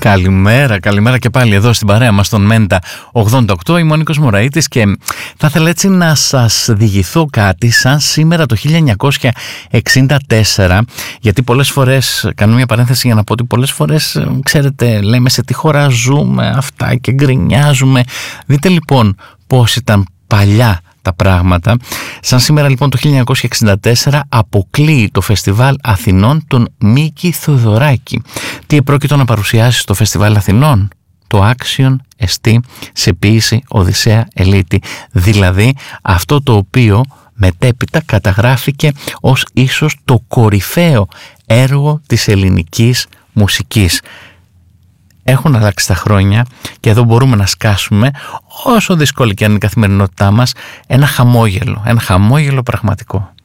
Καλημέρα και πάλι εδώ στην παρέα μας στον Μέντα 88. Είμαι ο Νίκος Μωραΐτης και θα ήθελα έτσι να σας διηγηθώ κάτι σαν σήμερα το 1964, γιατί πολλές φορές, κάνω μια παρένθεση για να πω ότι πολλές φορές, ξέρετε, λέμε σε τι χώρα ζούμε αυτά και γκρινιάζουμε. Δείτε λοιπόν πώς ήταν παλιά τα πράγματα. Σαν σήμερα λοιπόν το 1964 αποκλείει το Φεστιβάλ Αθηνών τον Μίκη Θοδωράκη. Τι επρόκειτο να παρουσιάσει στο Φεστιβάλ Αθηνών? Το άξιον εστί σε ποίηση Οδυσσέα Ελίτη. Δηλαδή αυτό το οποίο μετέπειτα καταγράφηκε ως ίσως το κορυφαίο έργο της ελληνικής μουσικής. Έχουν αλλάξει τα χρόνια και εδώ μπορούμε να σκάσουμε, όσο δύσκολη και αν είναι η καθημερινότητά μας, ένα χαμόγελο πραγματικό.